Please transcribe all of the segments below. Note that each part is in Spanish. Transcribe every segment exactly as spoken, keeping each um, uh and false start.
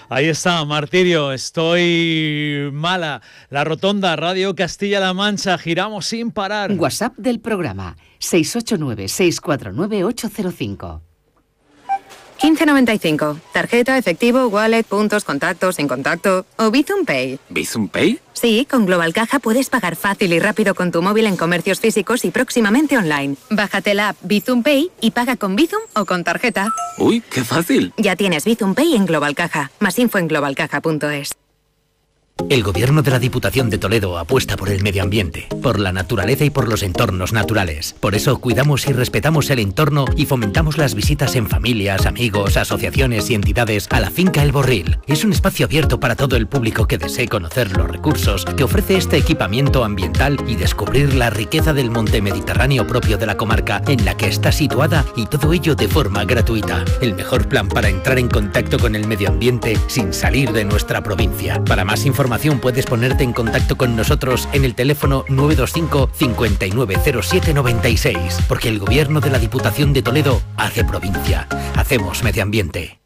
Ahí está, Martirio, estoy mala. La Rotonda, Radio Castilla-La Mancha, giramos sin parar. WhatsApp del programa, seis ocho nueve, seis cuatro nueve, ocho cero cinco. quince noventa y cinco. Tarjeta, efectivo, wallet, puntos, contactos, sin contacto o Bizum Pay. ¿Bizum Pay? Sí, con Global Caja puedes pagar fácil y rápido con tu móvil en comercios físicos y próximamente online. Bájate la app Bizum Pay y paga con Bizum o con tarjeta. ¡Uy, qué fácil! Ya tienes Bizum Pay en Global Caja. Más info en global caja punto es. El Gobierno de la Diputación de Toledo apuesta por el medio ambiente, por la naturaleza y por los entornos naturales. Por eso cuidamos y respetamos el entorno y fomentamos las visitas en familias, amigos, asociaciones y entidades a la finca El Borril. Es un espacio abierto para todo el público que desee conocer los recursos que ofrece este equipamiento ambiental y descubrir la riqueza del monte mediterráneo propio de la comarca en la que está situada, y todo ello de forma gratuita. El mejor plan para entrar en contacto con el medio ambiente sin salir de nuestra provincia. Para más información puedes ponerte en contacto con nosotros en el teléfono nueve dos cinco, cinco nueve cero siete nueve seis, porque el Gobierno de la Diputación de Toledo hace provincia. Hacemos medio ambiente.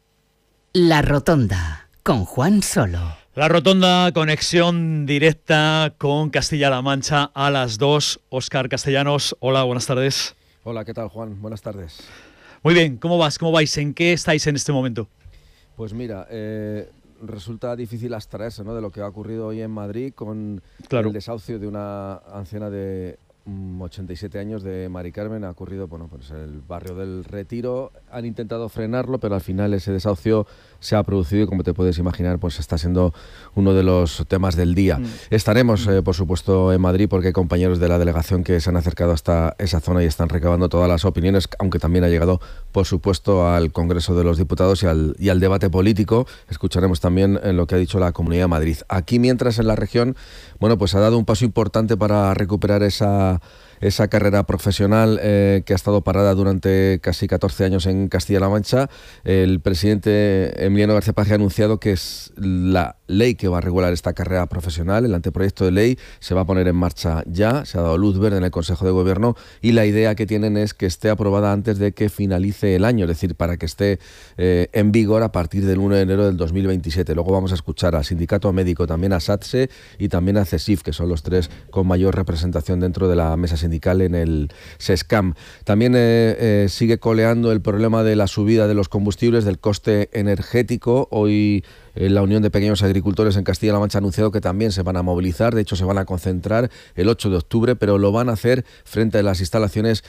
La Rotonda, con Juan Solo. La Rotonda, conexión directa con Castilla-La Mancha a las dos. Óscar Castellanos, hola, buenas tardes. Hola, ¿qué tal, Juan? Buenas tardes. Muy bien, ¿cómo vas? ¿Cómo vais? ¿En qué estáis en este momento? Pues mira, eh... resulta difícil abstraerse, ¿no?, de lo que ha ocurrido hoy en Madrid con claro. el desahucio de una anciana de um, ochenta y siete años, de Mari Carmen. Ha ocurrido, bueno, pues en el barrio del Retiro. Han intentado frenarlo, pero al final ese desahucio se ha producido y, como te puedes imaginar, pues está siendo uno de los temas del día. Mm. Estaremos, eh, por supuesto, en Madrid, porque hay compañeros de la delegación que se han acercado hasta esa zona y están recabando todas las opiniones, aunque también ha llegado, por supuesto, al Congreso de los Diputados y al, y al debate político. Escucharemos también en lo que ha dicho la Comunidad de Madrid. Aquí, mientras, en la región, bueno, pues ha dado un paso importante para recuperar esa... esa carrera profesional eh, que ha estado parada durante casi catorce años en Castilla-La Mancha. El presidente Emiliano García Paje ha anunciado que es la ley que va a regular esta carrera profesional. El anteproyecto de ley se va a poner en marcha ya, se ha dado luz verde en el Consejo de Gobierno, y la idea que tienen es que esté aprobada antes de que finalice el año, es decir, para que esté eh, en vigor a partir del uno de enero del dos mil veintisiete. Luego vamos a escuchar al Sindicato Médico, también a SATSE y también a CESIF, que son los tres con mayor representación dentro de la mesa sindical en el SESCAM. También eh, eh, sigue coleando el problema de la subida de los combustibles, del coste energético. Hoy eh, la Unión de Pequeños Agricultores en Castilla-La Mancha ha anunciado que también se van a movilizar. De hecho, se van a concentrar el ocho de octubre, pero lo van a hacer frente a las instalaciones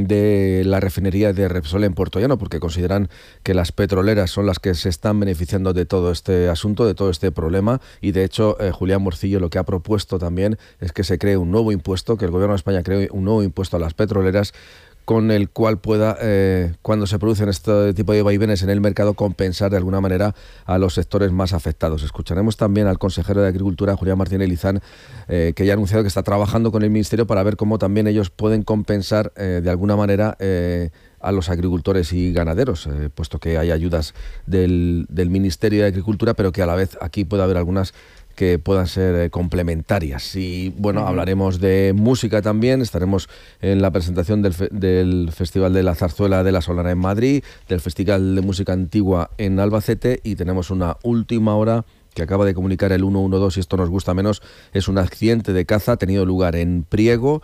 de la refinería de Repsol en Puertollano, porque consideran que las petroleras son las que se están beneficiando de todo este asunto, de todo este problema. Y de hecho, eh, Julián Morcillo lo que ha propuesto también es que se cree un nuevo impuesto, que el Gobierno de España cree un nuevo impuesto a las petroleras, con el cual pueda, eh, cuando se producen este tipo de vaivenes en el mercado, compensar de alguna manera a los sectores más afectados. Escucharemos también al consejero de Agricultura, Julián Martínez Lizán, eh, que ya ha anunciado que está trabajando con el Ministerio para ver cómo también ellos pueden compensar eh, de alguna manera eh, a los agricultores y ganaderos, eh, puesto que hay ayudas del, del Ministerio de Agricultura, pero que a la vez aquí puede haber algunas que puedan ser eh, complementarias. Y bueno, uh-huh. hablaremos de música también. Estaremos en la presentación del, fe- del Festival de la Zarzuela de la Solana en Madrid, del Festival de Música Antigua en Albacete, y tenemos una última hora que acaba de comunicar el ciento doce, y esto nos gusta menos. Es un accidente de caza, ha tenido lugar en Priego,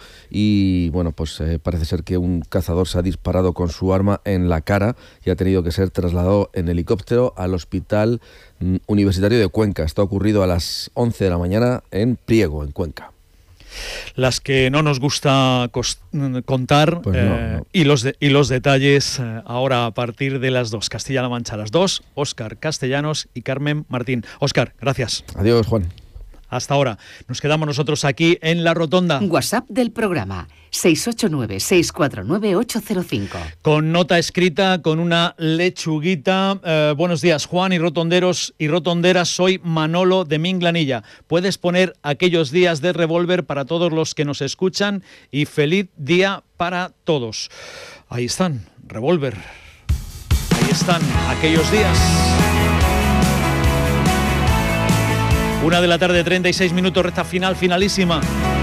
y bueno, pues eh, parece ser que un cazador se ha disparado con su arma en la cara y ha tenido que ser trasladado en helicóptero al Hospital mm, Universitario de Cuenca. Esto ha ocurrido a las once de la mañana en Priego, en Cuenca. Las que no nos gusta cos- contar, pues no, eh, no. Y, los de- y los detalles eh, ahora a partir de las dos. Castilla-La Mancha a las dos, Óscar Castellanos y Carmen Martín. Óscar, gracias. Adiós, Juan. Hasta ahora. Nos quedamos nosotros aquí en La Rotonda. WhatsApp del programa, seis ocho nueve, seis cuatro nueve, ocho cero cinco. Con nota escrita, con una lechuguita. Eh, buenos días, Juan y rotonderos y rotonderas. Soy Manolo de Minglanilla. Puedes poner Aquellos días de Revólver para todos los que nos escuchan, y feliz día para todos. Ahí están, Revólver. Ahí están, Aquellos días. Una de la tarde, treinta y seis minutos, recta final, finalísima.